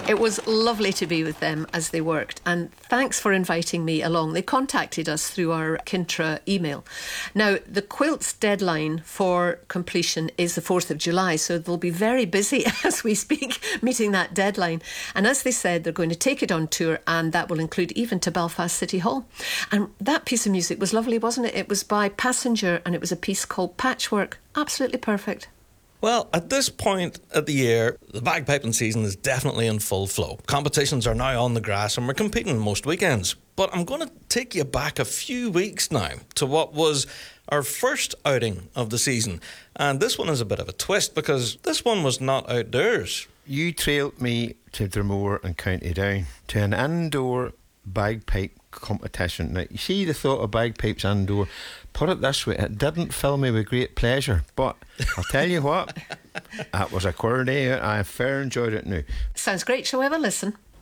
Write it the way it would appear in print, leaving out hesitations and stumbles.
It was lovely to be with them as they worked, and thanks for inviting me along. They contacted us through our Kintra email. Now, the quilt's deadline for completion is the 4th of July, so they'll be very busy as we speak, meeting that deadline. And as they said, they're going to take it on tour, and that will include even to Belfast City Hall. And that piece of music was lovely, wasn't it? It was by Passenger, and it was a piece called Patchwork. Absolutely perfect. Well, at this point of the year, the bagpiping season is definitely in full flow. Competitions are now on the grass and we're competing most weekends. But I'm going to take you back a few weeks now to what was our first outing of the season. And this one is a bit of a twist because this one was not outdoors. You trailed me to Dromore and County Down to an indoor bagpipe competition. Now, you see the thought of bagpipes indoor, put it this way, it didn't fill me with great pleasure, but I'll tell you what, it was a queer day. I fair enjoyed it now. Sounds great. Shall we have a listen?